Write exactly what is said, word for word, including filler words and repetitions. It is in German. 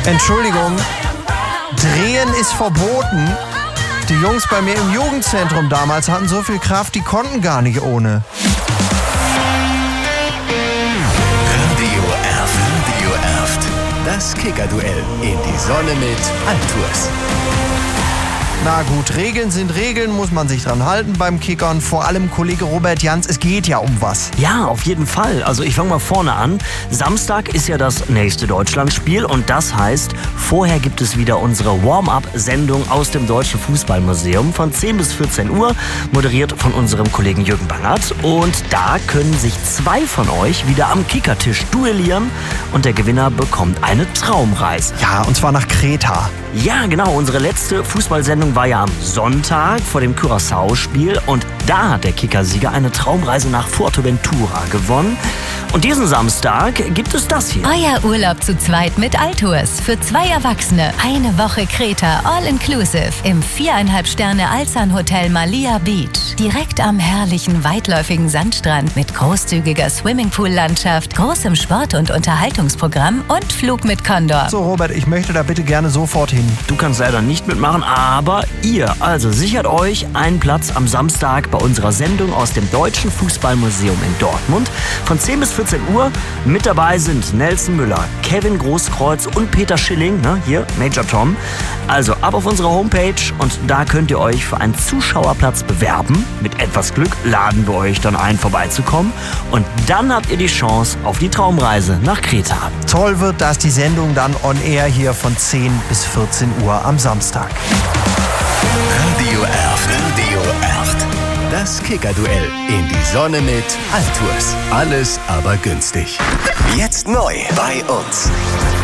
Entschuldigung, drehen ist verboten. Die Jungs bei mir im Jugendzentrum damals hatten so viel Kraft, die konnten gar nicht ohne. Radio Erft. Radio Erft. Das Kicker-Duell in die Sonne mit Altours. Na gut, Regeln sind Regeln, muss man sich dran halten beim Kickern. Vor allem Kollege Robert Jans, es geht ja um was. Ja, auf jeden Fall. Also ich fange mal vorne an. Samstag ist ja das nächste Deutschlandspiel und das heißt, vorher gibt es wieder unsere Warm-up-Sendung aus dem Deutschen Fußballmuseum von zehn bis vierzehn Uhr, moderiert von unserem Kollegen Jürgen Bangert. Und da können sich zwei von euch wieder am Kickertisch duellieren und der Gewinner bekommt eine Traumreise. Ja, und zwar nach Kreta. Ja, genau. Unsere letzte Fußballsendung war ja am Sonntag vor dem Curaçao-Spiel und da hat der Kickersieger eine Traumreise nach Fuerteventura gewonnen. Und diesen Samstag gibt es das hier. Euer Urlaub zu zweit mit Altours. Für zwei Erwachsene. Eine Woche Kreta, all-inclusive. Im viereinhalb Sterne Alsan Hotel Malia Beach. Direkt am herrlichen, weitläufigen Sandstrand mit großzügiger Swimmingpool-Landschaft, großem Sport- und Unterhaltungsprogramm und Flug mit Condor. So, Robert, ich möchte da bitte gerne sofort hin. Du kannst leider nicht mitmachen, aber ihr, also sichert euch einen Platz am Samstag bei unserer Sendung aus dem Deutschen Fußballmuseum in Dortmund von zehn bis vierzehn Uhr. Mit dabei sind Nelson Müller, Kevin Großkreuz und Peter Schilling, ne, hier Major Tom. Also ab auf unsere Homepage und da könnt ihr euch für einen Zuschauerplatz bewerben. Mit etwas Glück laden wir euch dann ein, vorbeizukommen und dann habt ihr die Chance auf die Traumreise nach Kreta. Toll wird, dass die Sendung dann on air hier von zehn bis vierzehn Uhr am Samstag. Radio Erft. Radio Erft. Das Kicker-Duell in die Sonne mit Altours. Alles aber günstig. Jetzt neu bei uns.